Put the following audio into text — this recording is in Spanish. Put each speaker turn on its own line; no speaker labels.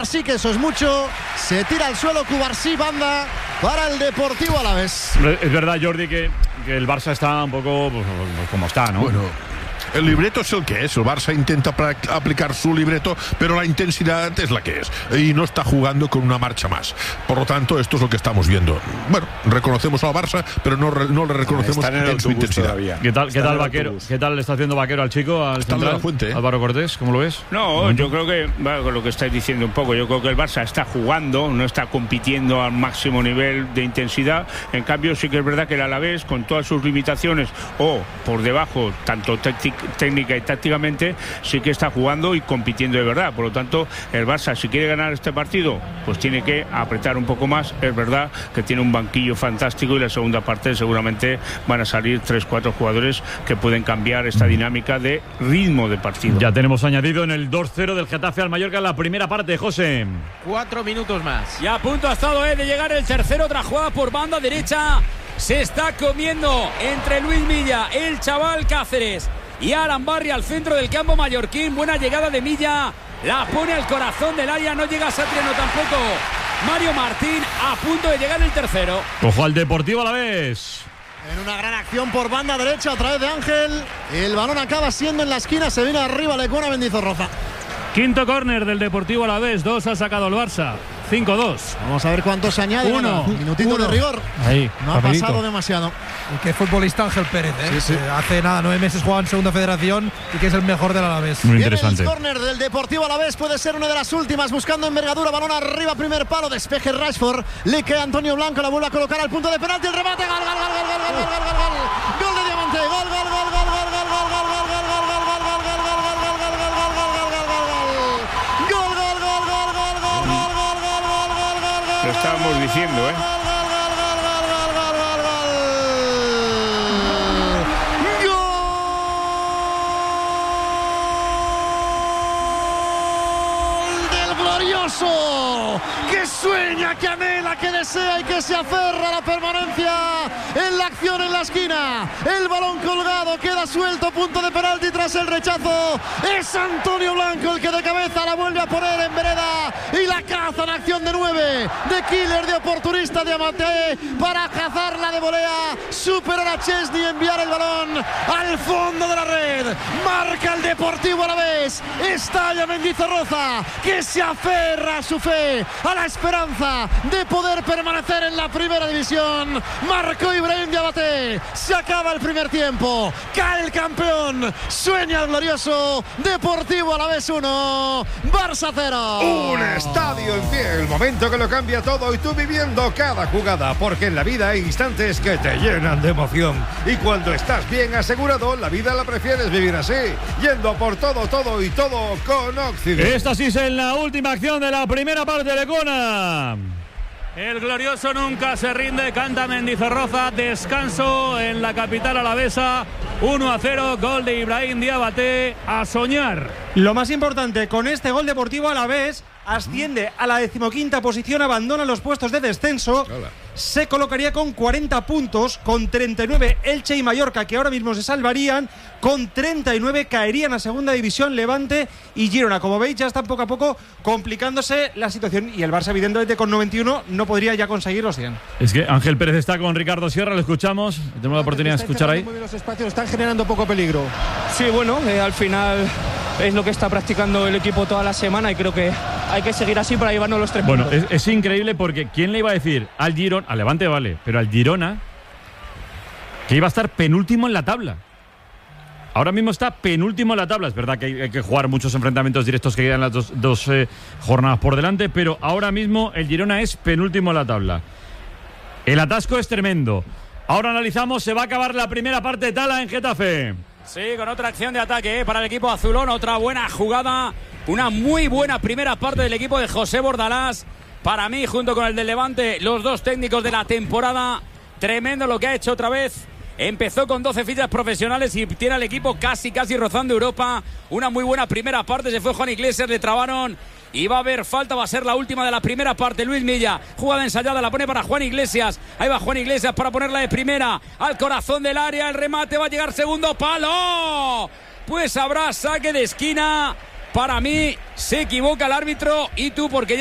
Sí que eso es mucho. Se tira al suelo Cubarsí, banda para el Deportivo Alavés.
Es verdad, Jordi, que el Barça está un poco pues, como está, ¿no?
Bueno, el libreto es el que es. El Barça intenta aplicar su libreto, pero la intensidad es la que es. Y no está jugando con una marcha más. Por lo tanto, esto es lo que estamos viendo. Bueno, reconocemos al Barça, pero no le reconocemos en su intensidad.
Todavía. ¿Qué tal Vaquero? ¿Qué tal le está haciendo Vaquero al chico, al
está
central?
La fuente,
Álvaro Cortés, ¿cómo lo ves?
No, yo creo que, bueno, con lo que estáis diciendo un poco, yo creo que el Barça está jugando, no está compitiendo al máximo nivel de intensidad. En cambio, sí que es verdad que el Alavés, con todas sus limitaciones o por debajo, tanto técnica y tácticamente, sí que está jugando y compitiendo de verdad. Por lo tanto, el Barça, si quiere ganar este partido, pues tiene que apretar un poco más. Es verdad que tiene un banquillo fantástico y la segunda parte seguramente van a salir 3-4 jugadores que pueden cambiar esta dinámica de ritmo de partido.
Ya tenemos añadido en el 2-0 del Getafe al Mallorca en la primera parte, José.
4 minutos más.
Y a punto ha estado de llegar el tercero, otra jugada por banda derecha. Se está comiendo entre Luis Milla, el chaval Cáceres y Aran Barry al centro del campo mallorquín. Buena llegada de Milla, la pone al corazón del área, no llega Satriano tampoco. Mario Martín a punto de llegar el tercero.
Ojo al Deportivo Alavés.
En una gran acción por banda derecha a través de Ángel. El balón acaba siendo en la esquina, se viene arriba Lecuona Mendizorroza.
Quinto córner del Deportivo Alavés, 2 ha sacado el Barça. 5-2.
Vamos a ver cuánto se añade.
1.
Minutito de rigor.
Ahí,
no rapidito. Ha pasado demasiado.
Y qué futbolista Ángel Pérez, ¿eh?
Sí.
Hace 9 meses jugaba en Segunda Federación y que es el mejor del Alavés.
Muy interesante.
El córner del Deportivo Alavés puede ser una de las últimas, buscando envergadura. Balón arriba, primer palo, despeje Rashford. Le queda Antonio Blanco, la vuelve a colocar al punto de penalti. El remate, gol de Diamante.
Lo estábamos diciendo, ¿eh?
Que sueña, que anhela, que desea y que se aferra a la permanencia en la acción en la esquina. El balón colgado, queda suelto, punto de penalti tras el rechazo. Es Antonio Blanco el que de cabeza la vuelve a poner en vereda y la caza en acción de 9, de killer, de oportunista de Amaté para cazarla de volea, superar a Chesney, enviar el balón al fondo de la red. Marca el Deportivo Alavés, estalla Mendizorroza, que se aferra a su fe, a la esperanza de poder permanecer en la primera división. Marcó Ibrahim Diabaté, se acaba el primer tiempo, cae el campeón, sueña el glorioso. Deportivo Alavés 1, Barça 0.
Un estadio en pie, el momento que lo cambia todo y tú viviendo cada jugada, porque en la vida hay instantes que te llenan de emoción y cuando estás bien asegurado, la vida la prefieres vivir así, yendo por todo y todo con Occident.
Esta sí es en la última acción de la primera parte de Lecuona.
El glorioso nunca se rinde, canta Mendizorroza. Descanso en la capital alavesa. 1-0, gol de Ibrahim Diabaté. A soñar.
Lo más importante, con este gol Deportivo Alavés asciende a la 15ª posición, abandona los puestos de descenso. Se colocaría con 40 puntos, con 39 Elche y Mallorca, que ahora mismo se salvarían. Con 39 caerían a segunda división Levante y Girona. Como veis, ya están poco a poco complicándose la situación y el Barça, evidentemente, con 91 no podría ya conseguir los 100.
Es que Ángel Pérez está con Ricardo Sierra, lo escuchamos. Tenemos la oportunidad de escuchar ahí.
Muy bien los espacios, están generando poco peligro.
Sí, bueno, al final es lo que está practicando el equipo toda la semana y creo que hay que seguir así para llevarnos los 3 puntos.
Bueno, es increíble porque ¿quién le iba a decir al Girona, al Levante vale, pero al Girona, que iba a estar penúltimo en la tabla? Ahora mismo está penúltimo en la tabla. Es verdad que hay que jugar muchos enfrentamientos directos que quedan las dos jornadas por delante, pero ahora mismo el Girona es penúltimo en la tabla. El atasco es tremendo. Ahora analizamos, se va a acabar la primera parte de Tala en Getafe.
Sí, con otra acción de ataque para el equipo azulón, otra buena jugada, una muy buena primera parte del equipo de José Bordalás. Para mí, junto con el del Levante, los dos técnicos de la temporada. Tremendo lo que ha hecho otra vez. Empezó con 12 fichas profesionales y tiene al equipo casi rozando Europa. Una muy buena primera parte, se fue Juan Iglesias, le trabaron. Y va a haber falta, va a ser la última de la primera parte. Luis Milla, jugada ensayada, la pone para Juan Iglesias. Ahí va Juan Iglesias para ponerla de primera. Al corazón del área, el remate va a llegar segundo palo. Pues habrá saque de esquina Para mí se equivoca el árbitro y tú porque